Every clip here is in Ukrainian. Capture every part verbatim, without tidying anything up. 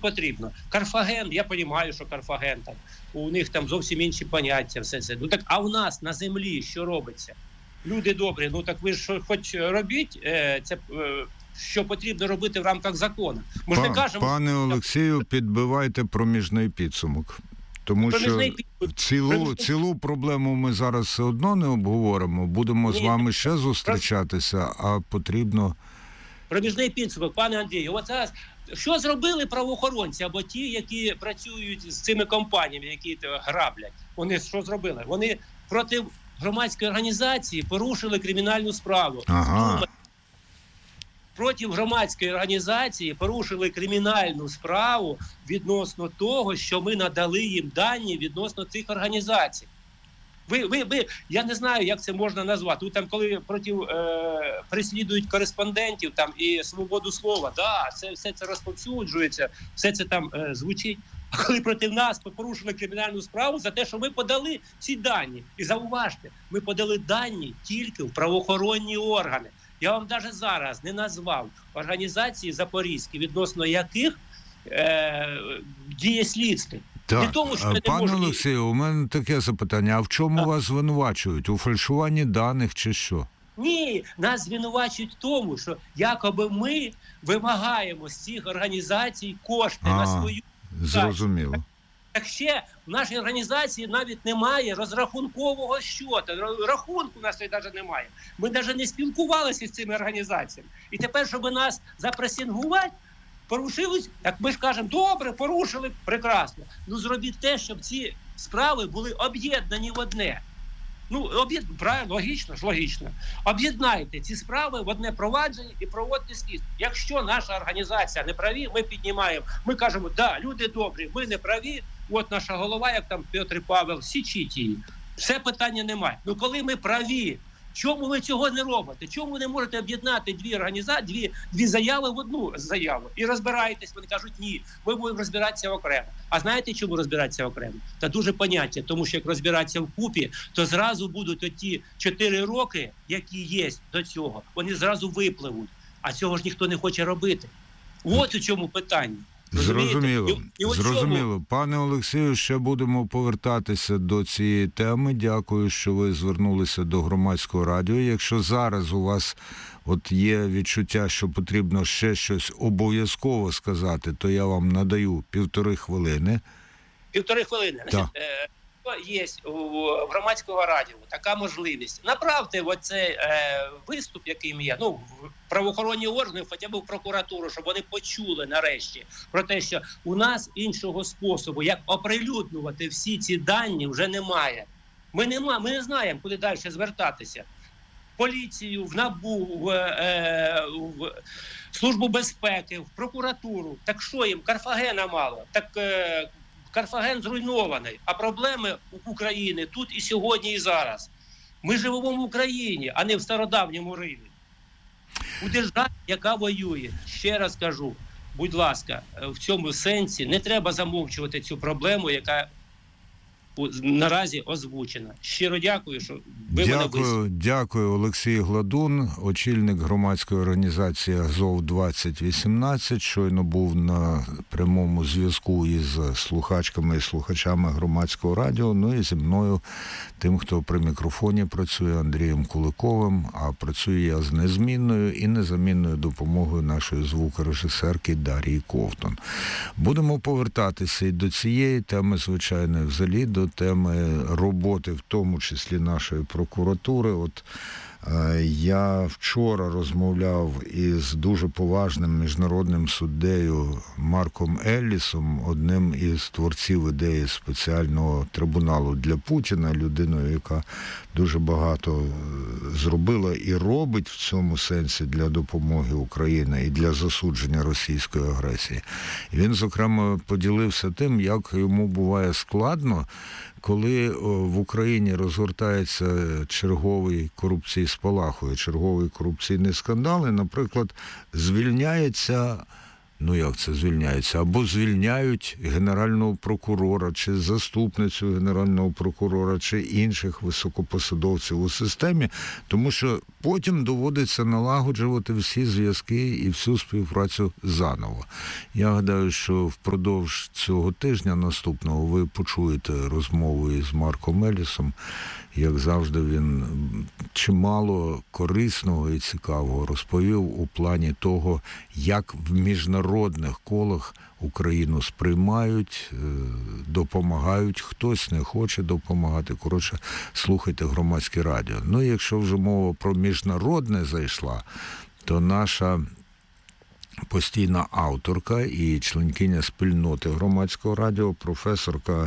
потрібно. Карфаген, я розумію, що Карфаген там, у них там зовсім інші поняття, все це. Ну так, а у нас на землі що робиться? Люди добрі, ну так ви ж хоч робіть е, це, е, що потрібно робити в рамках закону. Ми ж не кажемо... Пане Олексію, підбивайте проміжний підсумок. Тому що цілу, цілу проблему ми зараз все одно не обговоримо. Будемо Ні, з вами ще зустрічатися, а потрібно... Проміжний підсумок, пане Андрію. От зараз, що зробили правоохоронці або ті, які працюють з цими компаніями, які граблять? Вони що зробили? Вони проти громадської організації порушили кримінальну справу. Ага. Проти громадської організації порушили кримінальну справу відносно того, що ми надали їм дані відносно цих організацій. Ви, ви, ви, я не знаю, як це можна назвати. Там, коли проти е, переслідують кореспондентів там і свободу слова, да, це все це розповсюджується, все це там е, звучить. А коли проти нас порушили кримінальну справу за те, що ми подали ці дані. І зауважте, ми подали дані тільки в правоохоронні органи. Я вам навіть зараз не назвав організації запорізькі, відносно яких е, діє слідство. Так, тому, що пане можу... Олексію, у мене таке запитання. А в чому так. вас звинувачують? У фальшуванні даних чи що? Ні, нас звинувачують в тому, що якоби ми вимагаємо з цих організацій кошти а, на свою... Зрозуміло. Так, так ще в нашій організації навіть немає розрахункового щота. Рахунку у нас навіть немає. Ми навіть не спілкувалися з цими організаціями. І тепер, щоб нас запресингувати, порушились, як ми ж кажемо, добре, порушили, прекрасно. Ну, зробіть те, щоб ці справи були об'єднані в одне. Ну, об'єд... правильно, логічно ж, логічно. Об'єднайте ці справи в одне провадження і проводьте слідство. Якщо наша організація не праві, ми піднімаємо, ми кажемо, да, люди добрі, ми не праві, от наша голова, як там Петр і Павел, січіть її. Все питання немає. Ну, коли ми праві, чому ви цього не робите? Чому ви не можете об'єднати дві організації, дві, дві заяви в одну заяву? І розбираєтесь, вони кажуть, ні, ми будемо розбиратися окремо. А знаєте, чому розбиратися окремо? Та дуже поняття, тому що як розбиратися вкупі, то зразу будуть оті чотири роки, які є до цього, вони зразу випливуть. А цього ж ніхто не хоче робити. От у чому питання. Зрозуміло. І, і Зрозуміло. Чому? Пане Олексію, ще будемо повертатися до цієї теми. Дякую, що ви звернулися до Громадського радіо. Якщо зараз у вас от є відчуття, що потрібно ще щось обов'язково сказати, то я вам надаю півтори хвилини. Півтори хвилини. Так. Є у Громадського радіо така можливість. Направте оцей е, виступ, який є, ну, в правоохоронні органи, хоча б в прокуратуру, щоб вони почули нарешті про те, що у нас іншого способу, як оприлюднювати всі ці дані, вже немає. Ми не, ми не знаємо, куди далі звертатися. В поліцію, в НАБУ, в, е, в Службу безпеки, в прокуратуру. Так що їм? Карфагена мало. Так... Е, Карфаген зруйнований, а проблеми у України тут і сьогодні, і зараз. Ми живемо в Україні, а не в стародавньому Римі. У державі, яка воює, ще раз кажу, будь ласка, в цьому сенсі не треба замовчувати цю проблему, яка наразі озвучена. Щиро дякую, що ви дякую, мене вислухали. Дякую, Олексій Гладун, очільник громадської організації Азов двадцять вісімнадцять, щойно був на прямому зв'язку із слухачками і слухачами Громадського радіо, ну і зі мною, тим, хто при мікрофоні працює, Андрієм Куликовим, а працюю я з незмінною і незамінною допомогою нашої звукорежисерки Дарії Ковтун. Будемо повертатися і до цієї теми, звичайно, взагалі до теми роботи, в тому числі нашої прокуратури. От е, я вчора розмовляв із дуже поважним міжнародним суддею Марком Еллісом, одним із творців ідеї спеціального трибуналу для Путіна, людиною, яка дуже багато зробила і робить в цьому сенсі для допомоги Україні і для засудження російської агресії. І він, зокрема, поділився тим, як йому буває складно, коли в Україні розгортається черговий корупційний спалахує, черговий корупційний скандал, і, наприклад, звільняється Ну, як це звільняється? Або звільняють генерального прокурора, чи заступницю генерального прокурора, чи інших високопосадовців у системі, тому що потім доводиться налагоджувати всі зв'язки і всю співпрацю заново. Я гадаю, що впродовж цього тижня наступного ви почуєте розмову із Марком Еллісом. Як завжди, він чимало корисного і цікавого розповів у плані того, як в міжнародних колах Україну сприймають, допомагають, хтось не хоче допомагати. Коротше, слухайте Громадське радіо. Ну, і якщо вже мова про міжнародне зайшла, то наша постійна авторка і членкиня спільноти Громадського радіо, професорка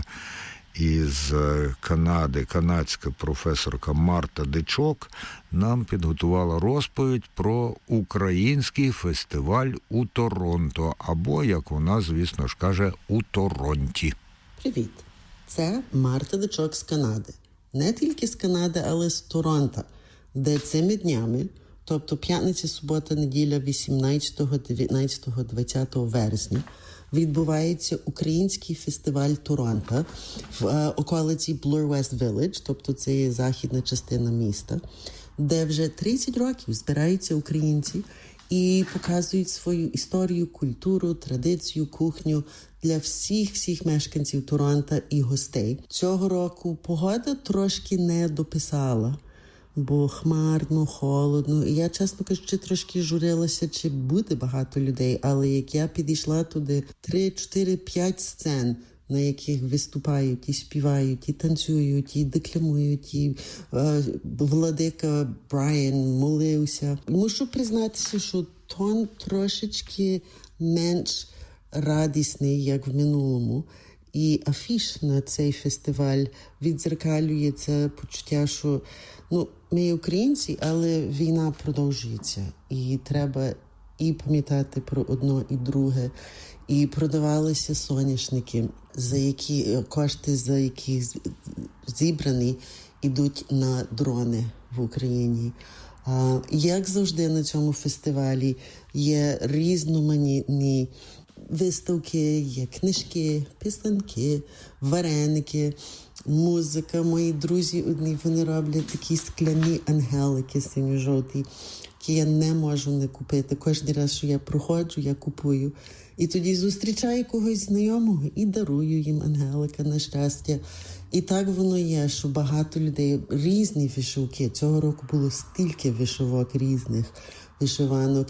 із Канади, канадська професорка Марта Дичок, нам підготувала розповідь про український фестиваль у Торонто, або, як вона, звісно ж, каже, у Торонті. Привіт! Це Марта Дичок з Канади. Не тільки з Канади, але з Торонто, де цими днями, тобто п'ятниця, субота, неділя, вісімнадцятого, дев'ятнадцятого, двадцятого вересня, відбувається український фестиваль Торонто в е, околиці Bloor West Village, тобто це є західна частина міста, де вже тридцять років збираються українці і показують свою історію, культуру, традицію, кухню для всіх-всіх мешканців Торонто і гостей. Цього року погода трошки не дописала, бо хмарно, холодно. І я, чесно кажучи, трошки журилася, чи буде багато людей. Але як я підійшла туди, три, чотири, п'ять сцен, на яких виступають і співають, і танцюють, і декламують, і е, владика Брайан молився. Мушу признатися, що тон трошечки менш радісний, як в минулому. І афіш на цей фестиваль відзеркалює це почуття, що ну, ми українці, але війна продовжується. І треба і пам'ятати про одно і друге. І продавалися соняшники, за які кошти, за які зібрані, йдуть на дрони в Україні. А, як завжди на цьому фестивалі є різноманітні виставки, є книжки, писанки, вареники, музика. Мої друзі одні, вони роблять такі скляні ангелики синьо-жовті, які я не можу не купити. Кожен раз, що я проходжу, я купую. І тоді зустрічаю когось знайомого і дарую їм ангелика на щастя. І так воно є, що багато людей, різні вишивки. Цього року було стільки вишивок різних вишиванок.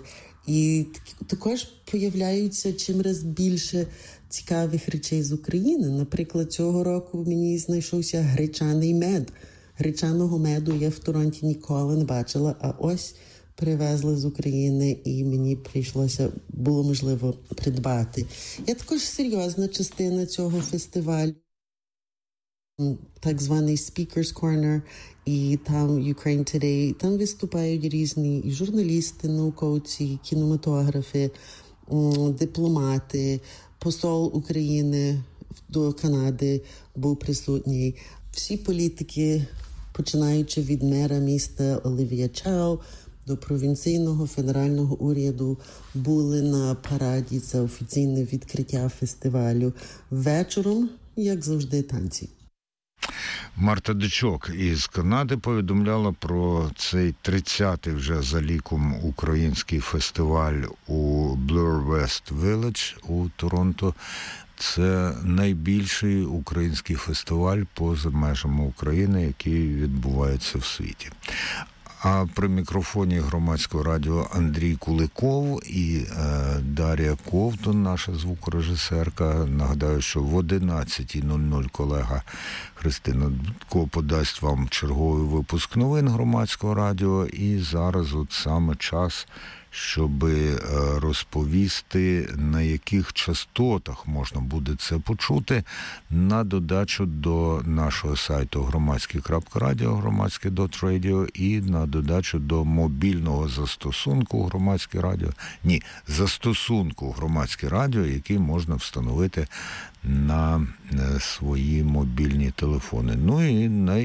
І також появляються чимраз більше цікавих речей з України. Наприклад, цього року мені знайшовся гречаний мед. Гречаного меду я в Торонті ніколи не бачила, а ось привезли з України, і мені прийшлося, було можливо придбати. Є також серйозна частина цього фестивалю, так званий Speaker's Corner, і там Ukraine Today, там виступають різні і журналісти, науковці, кінематографи, дипломати, посол України до Канади був присутній. Всі політики, починаючи від мера міста Олівія Чао до провінційного федерального уряду, були на параді. Це офіційне відкриття фестивалю. Вечором, як завжди, танці. Марта Дичок із Канади повідомляла про цей тридцятий вже за ліком український фестиваль у Bloor West Village у Торонто. Це найбільший український фестиваль поза межами України, який відбувається в світі. А при мікрофоні Громадського радіо Андрій Куликов і е, Дар'я Ковтун, наша звукорежисерка. Нагадаю, що в одинадцята нуль нуль колега Христина Дудко подасть вам черговий випуск новин Громадського радіо. І зараз от саме час, щоб розповісти, на яких частотах можна буде це почути, на додачу до нашого сайту громадське крапка радіо, громадське крапка радіо і на додачу до мобільного застосунку Громадське радіо. Ні, застосунку Громадське радіо, який можна встановити на свої мобільні телефони. Ну і най...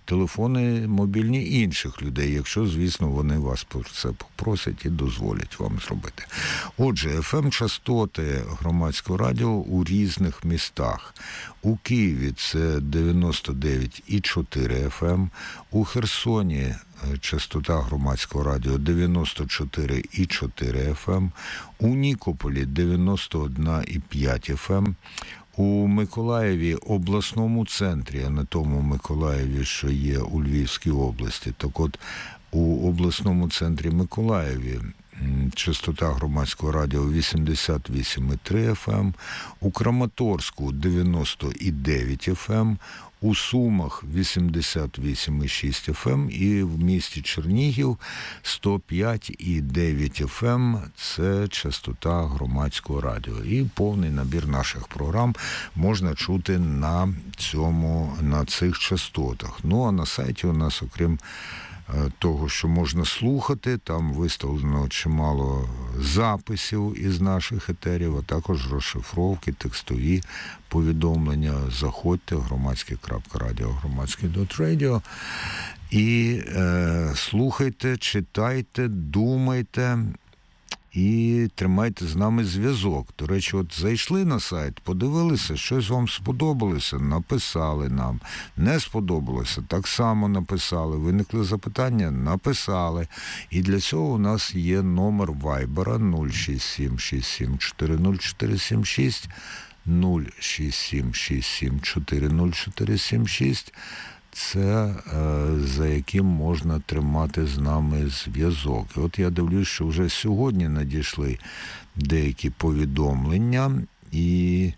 телефони мобільні інших людей, якщо, звісно, вони вас про це попросять і дозволять вам зробити. Отже, еф ем-частоти Громадського радіо у різних містах. У Києві це дев'яносто дев'ять і чотири еф ем, у Херсоні частота Громадського радіо дев'яносто чотири і чотири еф ем, у Нікополі дев'яносто один і п'ять еф ем, у Миколаєві, обласному центрі, а не тому Миколаєві, що є у Львівській області. Так от, у обласному центрі Миколаєві частота Громадського радіо вісімдесят вісім і три еф ем, у Краматорську дев'яносто дев'ять еф ем, у Сумах вісімдесят вісім і шість еф ем і в місті Чернігів сто п'ять і дев'ять еф ем – це частота Громадського радіо. І повний набір наших програм можна чути на цьому, на цих частотах. Ну, а на сайті у нас, окрім того, що можна слухати, там виставлено чимало записів із наших етерів, а також розшифровки, текстові повідомлення. Заходьте, громадське крапка радіо, громадське крапка радіо, і е, слухайте, читайте, думайте і тримайте з нами зв'язок. До речі, от зайшли на сайт, подивилися, щось вам сподобалося, написали нам. Не сподобалося, так само написали. Виникли запитання, написали. І для цього у нас є номер Вайбера нуль шість сім шість сім чотири нуль чотири сім шість, нуль шість сім шість сім чотири нуль чотири сім шість. Це за яким можна тримати з нами зв'язок. І от я дивлюсь, що вже сьогодні надійшли деякі повідомлення, і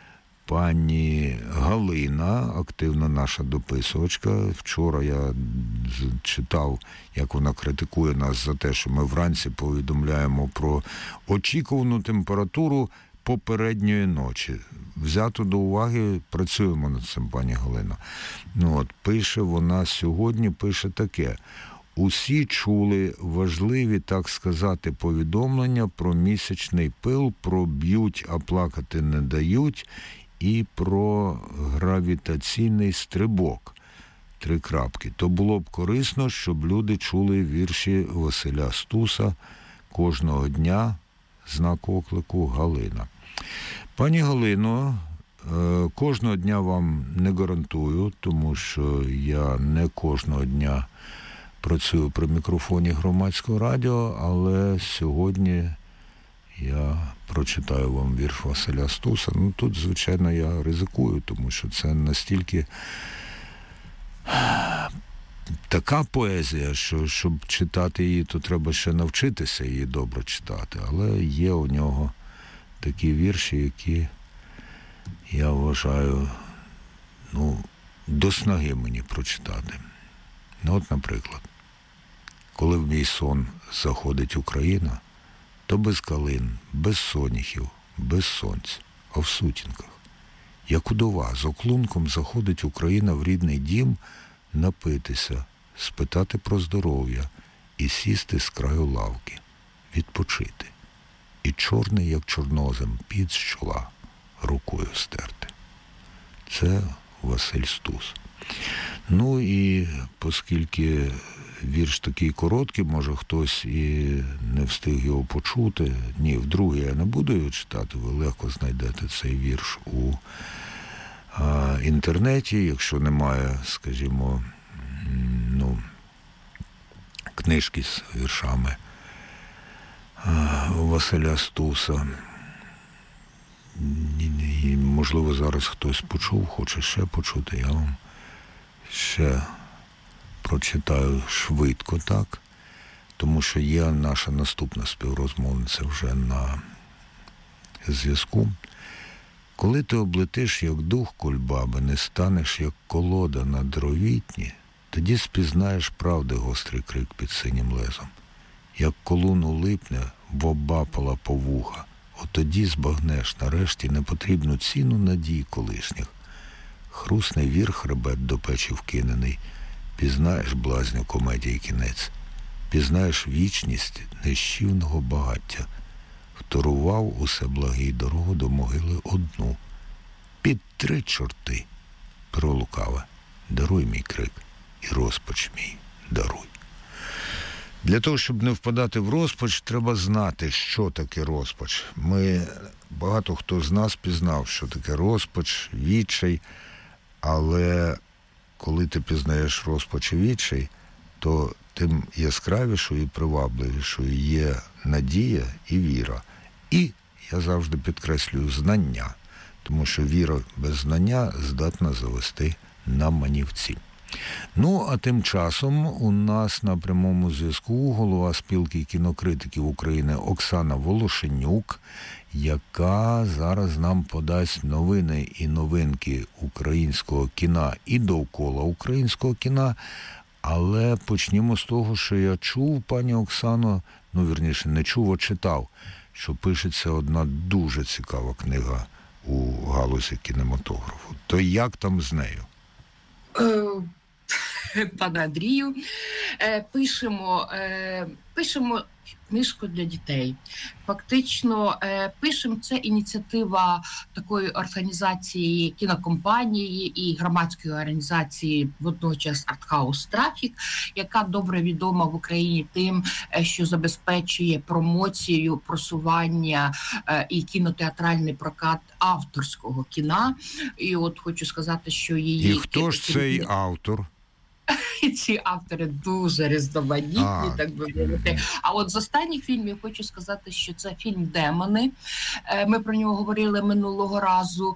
пані Галина, активна наша дописувачка, вчора я читав, як вона критикує нас за те, що ми вранці повідомляємо про очікувану температуру попередньої ночі. Взято до уваги, працюємо над цим, пані Галина. Ну от, пише вона сьогодні, пише таке. Усі чули важливі, так сказати, повідомлення про місячний пил, про б'ють, а плакати не дають, і про гравітаційний стрибок. Три крапки. То було б корисно, щоб люди чули вірші Василя Стуса кожного дня, знак оклику Галина. Пані Галино, кожного дня вам не гарантую, тому що я не кожного дня працюю при мікрофоні Громадського радіо, але сьогодні я прочитаю вам вірш Василя Стуса. Ну, тут, звичайно, я ризикую, тому що це настільки така поезія, що щоб читати її, то треба ще навчитися її добре читати. Але є у нього такі вірші, які, я вважаю, ну, до снаги мені прочитати. Ну, от, наприклад, коли в мій сон заходить Україна, то без калин, без соняхів, без сонця, а в сутінках. Як удова, з оклунком заходить Україна в рідний дім напитися, спитати про здоров'я і сісти з краю лавки, відпочити. І чорний, як чорнозем, під з чола рукою стерти. Це Василь Стус. Ну і оскільки вірш такий короткий, може хтось і не встиг його почути. Ні, вдруге я не буду його читати, ви легко знайдете цей вірш у а, інтернеті, якщо немає, скажімо, ну, книжки з віршами а, Василя Стуса. І, і, можливо, зараз хтось почув, хоче ще почути, я вам ще прочитаю швидко, так, тому що є наша наступна співрозмовниця вже на зв'язку. Коли ти облетиш, як дух кульбаби, не станеш, як колода на дровітні, тоді спізнаєш правди гострий крик під синім лезом. Як колуну липне, вобапала повуха, от тоді збагнеш нарешті непотрібну ціну надій колишніх. Хрусне вір хребет до печі вкинений, пізнаєш блазню комедії кінець, пізнаєш вічність нещівного багаття, вторував усе благий дорогу до могили одну. Під три чорти, пролукаве, даруй мій крик, і розпач мій даруй. Для того, щоб не впадати в розпач, треба знати, що таке розпач. Ми, багато хто з нас пізнав, що таке розпач, відчай, але коли ти пізнаєш розпач і відчай, то тим яскравішою і привабливішою є надія і віра. І, я завжди підкреслюю, знання, тому що віра без знання здатна завести на манівці. Ну, а тим часом у нас на прямому зв'язку голова спілки кінокритиків України Оксана Волошенюк, яка зараз нам подасть новини і новинки українського кіна і довкола українського кіна. Але почнімо з того, що я чув, пані Оксано, ну, вірніше, не чув, а читав, що пишеться одна дуже цікава книга у галузі кінематографу. То як там з нею? Пане Андрію, пишемо, пишемо книжку для дітей. Фактично, пишемо, це ініціатива такої організації, кінокомпанії і громадської організації водночас Артхаус Трафік, яка добре відома в Україні тим, що забезпечує промоцію, просування і кінотеатральний прокат авторського кіна. І от хочу сказати, що її... І хто ж цей автор? Ці автори дуже різноманітні, а, так би мовити. А от з останніх фільмів хочу сказати, що це фільм «Демони». Ми про нього говорили минулого разу,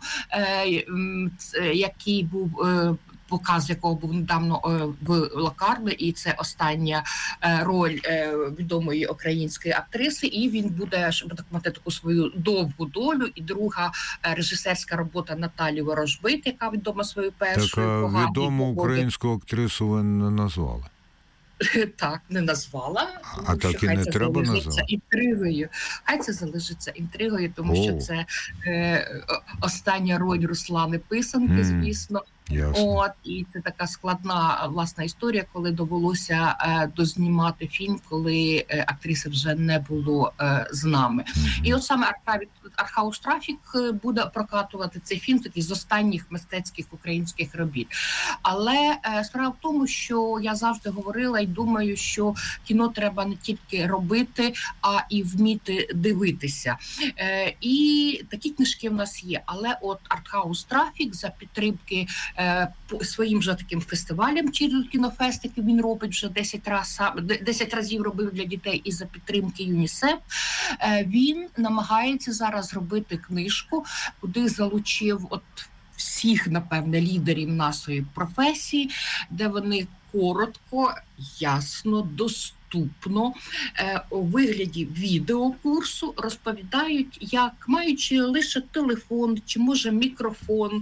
який був... показ якого був недавно в Локарно, і це остання роль відомої української актриси, і він буде, щоб так мати таку свою довгу долю, і друга режисерська робота Наталі Ворожбит, яка відома свою першою поганою. Так, відому українську актрису ви не назвали. Так, не назвала. А так і не треба назвати. Інтригою. Хай це залишиться інтригою, тому О. що це е, остання роль Руслани Писанки, mm. звісно. Ясно. От, і це така складна, власна історія, коли довелося е, дознімати фільм, коли е, актриси вже не було е, з нами. Mm-hmm. І от саме Артхаус Трафік буде прокатувати цей фільм, такий з останніх мистецьких українських робіт. Але е, справа в тому, що я завжди говорила і думаю, що кіно треба не тільки робити, а і вміти дивитися. Е, і такі книжки в нас є. Але от Артхаус Трафік за підтримки своїм же таким фестивалем через кінофест, який він робить вже десять раз, десять разів робив для дітей і за підтримки ЮНІСЕФ, він намагається зараз зробити книжку, куди залучив от всіх, напевне, лідерів нашої професії, де вони коротко, ясно, доступно у вигляді відеокурсу розповідають, як, маючи лише телефон чи, може, мікрофон,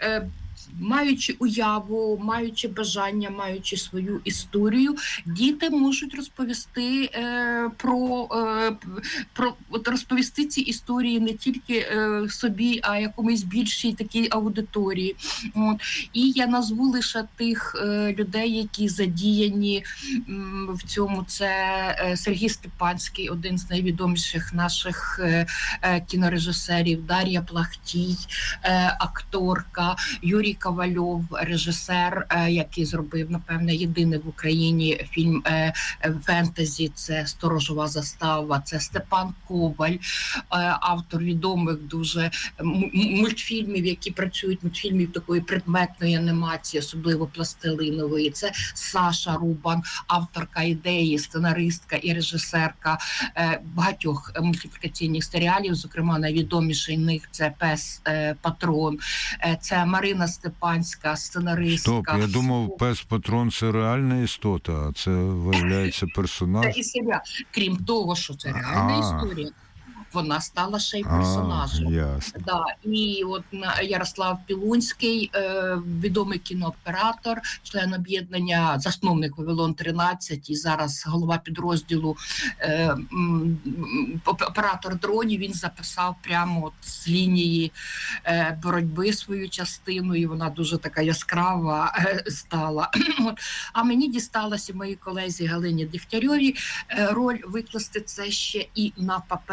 маючи уяву, маючи бажання, маючи свою історію, діти можуть розповісти е, про, е, про от розповісти ці історії не тільки е, собі, а якомусь більшій такій аудиторії. От. І я назву лише тих е, людей, які задіяні м, в цьому. Це е, Сергій Степанський, один з найвідоміших наших е, е, кінорежисерів, Дар'я Плахтій, е, акторка, Юрій Ковальов, режисер, який зробив, напевне, єдиний в Україні фільм фентезі, це «Сторожова застава», це Степан Коваль, автор відомих дуже мультфільмів, які працюють, мультфільмів такої предметної анімації, особливо пластилинової. Це Саша Рубан, авторка ідеї, сценаристка і режисерка багатьох мультиплікаційних серіалів, зокрема, найвідоміший них це «Пес Патрон», це Марина Степанська, сценаристка. Стоп, я думав, Пес Патрон – це реальна істота, а це, виявляється, персонаж. Це і серіал. Крім того, що це реальна А-а-а. історія, вона стала ще й персонажем. А, ясно. Да. І от Ярослав Пілунський, е, відомий кінооператор, член об'єднання, засновник Вавилон тринадцять і зараз голова підрозділу е, м, оператор дронів, він записав прямо от з лінії е, боротьби свою частину, і вона дуже така яскрава е, стала. А мені дісталося моїй колезі Галині Дегтярьовій е, роль викласти це ще і на папері.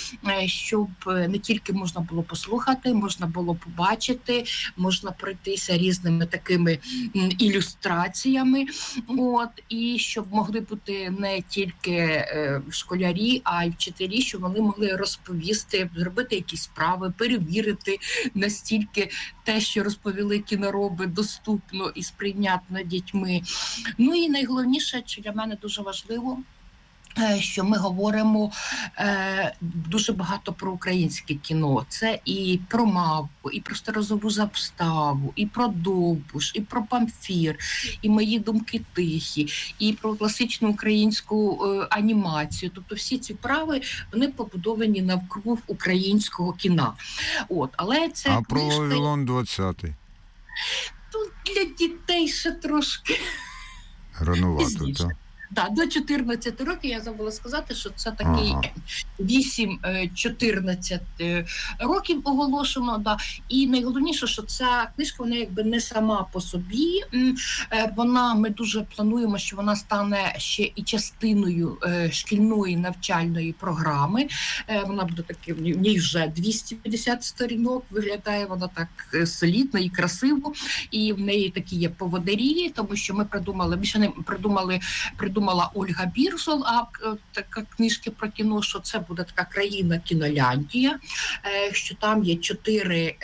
щоб не тільки можна було послухати, можна було побачити, можна пройтися різними такими ілюстраціями, от, і щоб могли бути не тільки школярі, а й вчителі, щоб вони могли розповісти, зробити якісь справи, перевірити настільки те, що розповіли кінороби, доступно і сприйнятно дітьми. Ну і найголовніше, що для мене дуже важливо, що ми говоримо е, дуже багато про українське кіно. Це і про Мавку, і про Старозову заставу, і про Довбуш, і про Памфір, і Мої думки тихі, і про класичну українську е, анімацію. Тобто всі ці прави, вони побудовані навкруг українського кіна. От, але це а про книжка... Вавилон двадцятий? Тут для дітей ще трошки Ранувато, так? Так, до чотирнадцяти років, я забула сказати, що це такий ага. вісім-чотирнадцять років оголошено. Да. І найголовніше, що ця книжка, вона якби не сама по собі. Вона, ми дуже плануємо, що вона стане ще і частиною шкільної навчальної програми. Вона буде таки, в ній вже двісті п'ятдесят сторінок, виглядає вона так солідно і красиво. І в неї такі є поводирі, тому що ми придумали, більше не придумали, придумали Мала Ольга Бірзол, а така книжки про кіно, що це буде така країна Кіноляндія, що там є чотири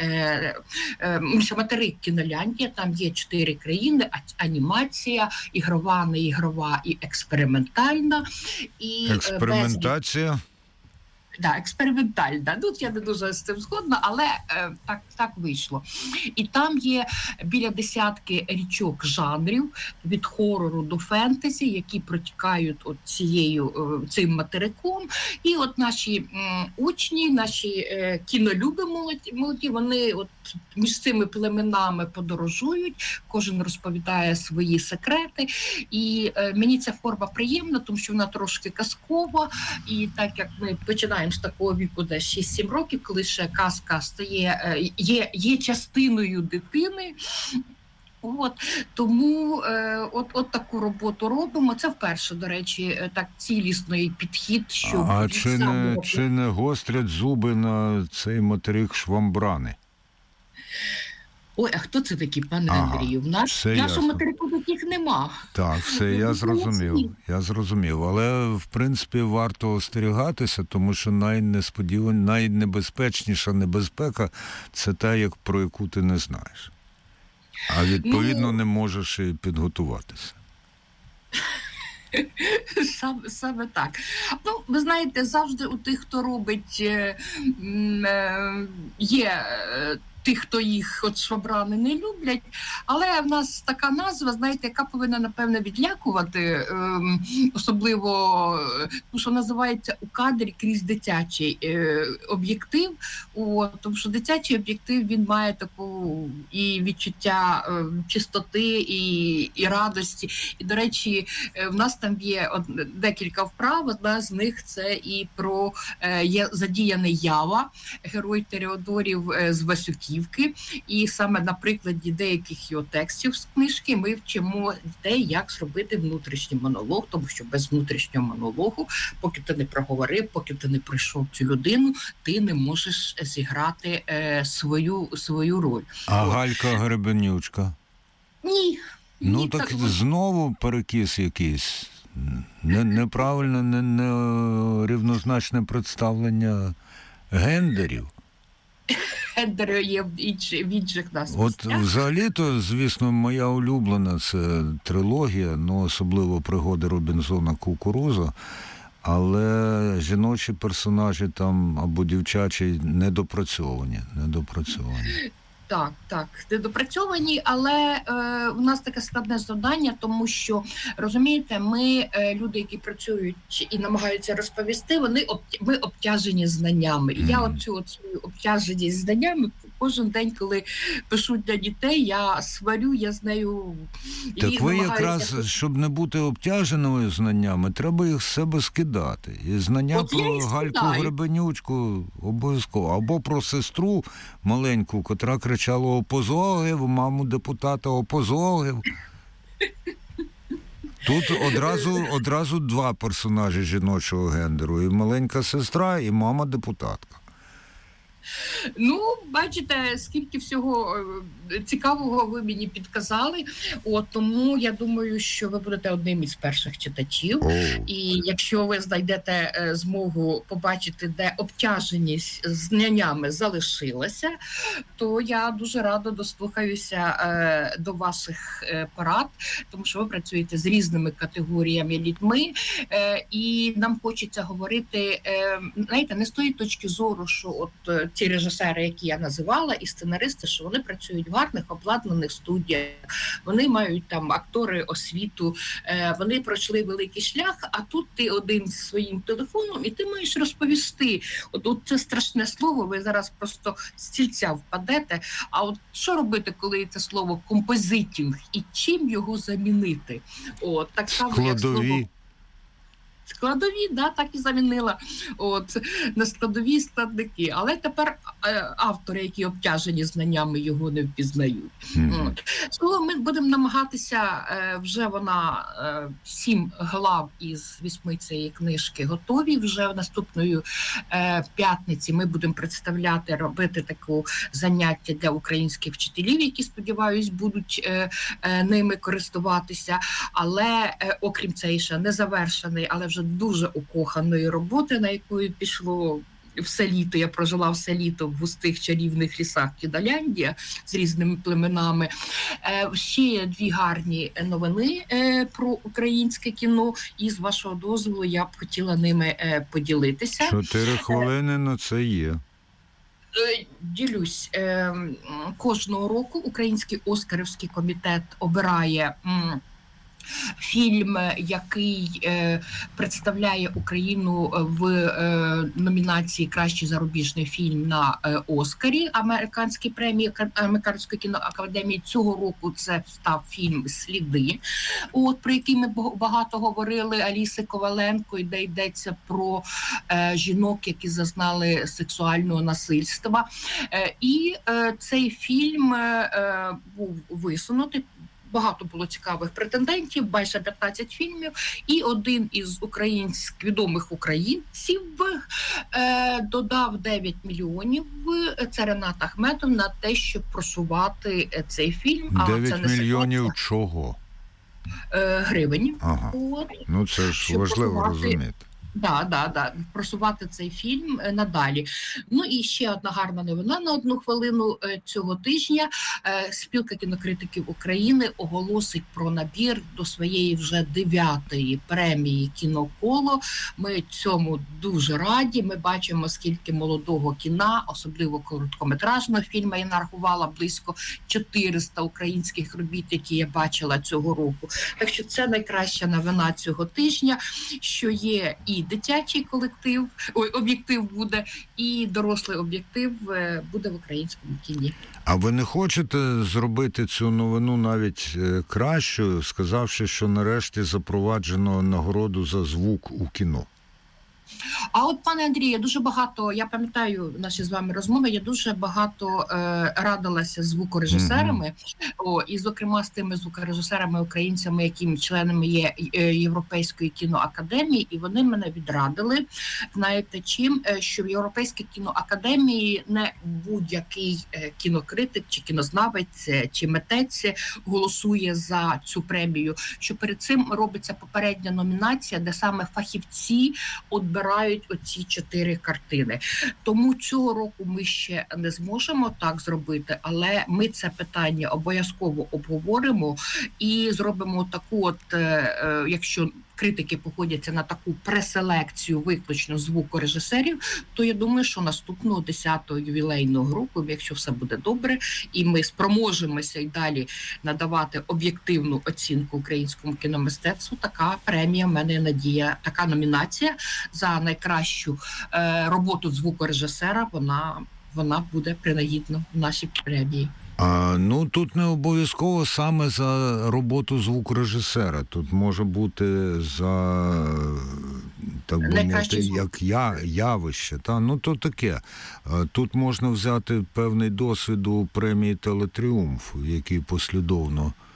материк Кіноляндія, там є чотири країни: анімація, ігрова, неігрова і експериментальна. І експериментація? Без... Да, експериментальна. Тут я не дуже з цим згодна, але е, так, так вийшло. І там є біля десятки річок жанрів, від хорору до фентезі, які протікають от цією, е, цим материком. І от наші м, учні, наші е, кінолюби молоді, молоді, вони от між цими племенами подорожують, кожен розповідає свої секрети. І е, мені ця форма приємна, тому що вона трошки казкова. І так як ми починаємо з такого віку, де шість-сім років, коли ще казка стає, є, є частиною дитини. От, тому е, от, от таку роботу робимо. Це вперше, до речі, так цілісний підхід. Що а чи не, чи не гострять зуби на цей материк швамбрани? Ой, а хто це такі, пане ага, Андрію? В наш, нашому материку таких нема. Так, все, я зрозумів. Я зрозумів. Але, в принципі, варто остерігатися, тому що найнесподіван... найнебезпечніша небезпека – це та, як, про яку ти не знаєш. А відповідно ну... не можеш і підготуватися. Саме, саме так. Ну, ви знаєте, завжди у тих, хто робить, е, е, є тих, хто їх от швабрани не люблять, але в нас така назва, знаєте, яка повинна, напевне, відлякувати, е, особливо, тому що називається «У кадрі крізь дитячий е, об'єктив», о, тому що дитячий об'єктив, він має таку і відчуття е, чистоти, і, і радості. І, до речі, в нас там є от, декілька вправ, одна з них це і про е, є задіяний Ява, герой Тореодорів е, з Васюківки. І саме на прикладі деяких його текстів з книжки ми вчимо дітей, як зробити внутрішній монолог, тому що без внутрішнього монологу, поки ти не проговорив, поки ти не пройшов цю людину, ти не можеш зіграти е, свою, свою роль. А От. Галька Гребенючка? Ні. Ну ні, так, так знову перекіс якийсь. Не, неправильне, не, не рівнозначне представлення гендерів. Гендери є в інших нас. От взагалі-то, звісно, моя улюблена це трилогія, ну особливо пригоди Робінзона Кукуруза, але жіночі персонажі там або дівчачі недопрацьовані, недопрацьовані. Так, так, недопрацьовані, але е, у нас таке складне завдання, тому що, розумієте, ми, е, люди, які працюють і намагаються розповісти, вони об, ми обтяжені знаннями. І я оцю от свою обтяженість знаннями кожен день, коли пишу для дітей, я сварю, я з нею... Так ви якраз, щоб не бути обтяженими знаннями, треба їх з себе скидати. І знання от про Гальку Гребенючку обов'язково. Або про сестру маленьку, котра кричала «Опозогив», маму депутата «Опозогив». Тут одразу, одразу два персонажі жіночого гендеру. І маленька сестра, і мама-депутатка. Ну, бачите, скільки всього цікавого ви мені підказали. От, тому я думаю, що ви будете одним із перших читачів. Oh. І якщо ви знайдете змогу побачити, де обтяженість знаннями залишилася, то я дуже радо дослухаюся е, до ваших е, порад, тому що ви працюєте з різними категоріями людьми, е, і нам хочеться говорити, е, знаєте, не з тої точки зору, що от ті режисери, які я називала, і сценаристи, що вони працюють в гарних обладнаних студіях, вони мають там актори, освіту, е, вони пройшли великий шлях, а тут ти один зі своїм телефоном, і ти маєш розповісти. От, от це страшне слово, ви зараз просто з стільця впадете. А от що робити, коли це слово композитінг, і чим його замінити? От, так само, як слово... Складові, да, так і замінила. От, на складові складники. Але тепер е, автори, які обтяжені знаннями, його не впізнають. Mm-hmm. Слово, ми будемо намагатися, е, вже вона е, сім глав із вісьми цієї книжки готові. Вже в наступної е, п'ятниці ми будемо представляти, робити таку заняття для українських вчителів, які, сподіваюсь, будуть е, е, ними користуватися. Але, е, окрім цієї ще не завершений, але вже дуже укоханої роботи, на якої пішло все літо. Я прожила все літо в густих чарівних лісах Кідаляндія з різними племенами. Е, ще є дві гарні новини е, про українське кіно, і з вашого дозволу я б хотіла ними е, поділитися. Чотири хвилини на це є. Ділюсь. Е, кожного року Український Оскарівський комітет обирає м, фільм, який е, представляє Україну в е, номінації «Кращий зарубіжний фільм» на е, Оскарі американській премії Американської кіноакадемії. Цього року це став фільм «Сліди», от, про який ми багато говорили, Аліси Коваленко, де йдеться про е, жінок, які зазнали сексуального насильства. Е, і е, цей фільм е, був висунутий. Багато було цікавих претендентів, майже п'ятнадцять фільмів, і один із українських відомих українців е, додав дев'ять мільйонів, це Ренат Ахметов, на те, щоб просувати цей фільм. дев'ять мільйонів секрет. Чого? Е, гривень. Ага. От. Ну це ж щоб важливо просувати... розуміти. Да, да, да, просувати цей фільм надалі. Ну і ще одна гарна новина на одну хвилину цього тижня. Спілка кінокритиків України оголосить про набір до своєї вже дев'ятої премії «Кіноколо». Ми цьому дуже раді. Ми бачимо, скільки молодого кіна, особливо короткометражного фільму. Я нарахувала близько чотириста українських робіт, які я бачила цього року. Так що це найкраща новина цього тижня, що є і дитячий колектив, ой, об'єктив буде, і дорослий об'єктив буде в українському кіні. А ви не хочете зробити цю новину навіть кращою, сказавши, що нарешті запроваджено нагороду за звук у кіно? А от, пане Андрію, я дуже багато, я пам'ятаю наші з вами розмови, я дуже багато е, радилася з звукорежисерами, mm-hmm. о, і, зокрема, з тими звукорежисерами, українцями, які членами є е, Європейської кіноакадемії, і вони мене відрадили, знаєте чим, що в Європейській кіноакадемії не будь-який е, кінокритик, чи кінознавець, чи митець голосує за цю премію, що перед цим робиться попередня номінація, де саме фахівці відбирають оці чотири картини. Тому цього року ми ще не зможемо так зробити, але ми це питання обов'язково обговоримо і зробимо таку от, якщо критики походяться на таку преселекцію виключно звукорежисерів, то я думаю, що наступного десятого ювілейного року, якщо все буде добре, і ми спроможемося й далі надавати об'єктивну оцінку українському кіномистецтву, така премія, в мене надія, така номінація за найкращу е, роботу звукорежисера, вона, вона буде принагідно в нашій премії. А, ну, тут не обов'язково саме за роботу звукорежисера. Тут може бути за, так би мовити, як я, явище. Та? Ну, то таке. Тут можна взяти певний досвід у премії «Телетріумф», який послідовно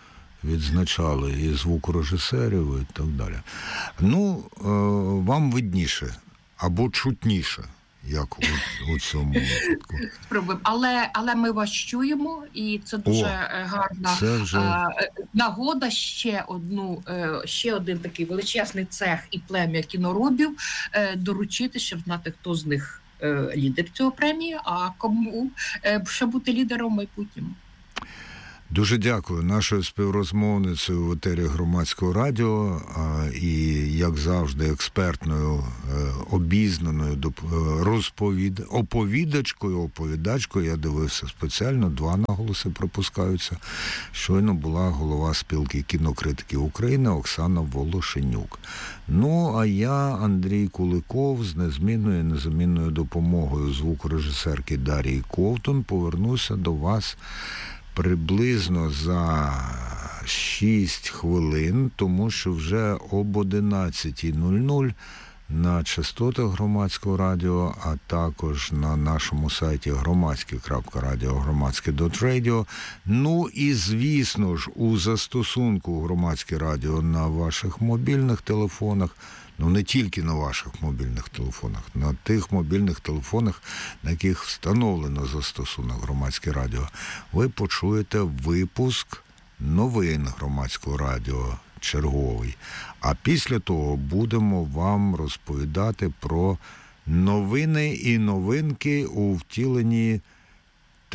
відзначали і звукорежисерів, і так далі. Ну, вам видніше, або чутніше, як у, у цьому випадку. Спробуємо. Але, але ми вас чуємо, і це дуже О, гарна це вже... а, нагода ще одну, ще один такий величезний цех і плем'я кіноробів доручити, щоб знати, хто з них лідер цього премії, а кому ще бути лідером в майбутньому. Дуже дякую. Нашою співрозмовницею в етері Громадського радіо і, як завжди, експертною, обізнаною розповід... оповідачкою, оповідачкою, я дивився спеціально, два наголоси пропускаються. Щойно була голова спілки кінокритиків України Оксана Волошенюк. Ну, а я, Андрій Куликов, з незмінною і незамінною допомогою звукорежисерки Дарії Ковтун повернуся до вас приблизно за шість хвилин, тому що вже об одинадцята нуль нуль на частотах Громадського радіо, а також на нашому сайті громадське крапка радіо, громадське крапка радіо. Ну і, звісно ж, у застосунку Громадське радіо на ваших мобільних телефонах, ну не тільки на ваших мобільних телефонах, на тих мобільних телефонах, на яких встановлено застосунок Громадське радіо, ви почуєте випуск новин Громадського радіо черговий. А після того будемо вам розповідати про новини і новинки у втіленні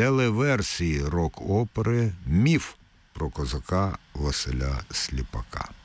телеверсії рок-опери «Міф» про козака Василя Сліпака.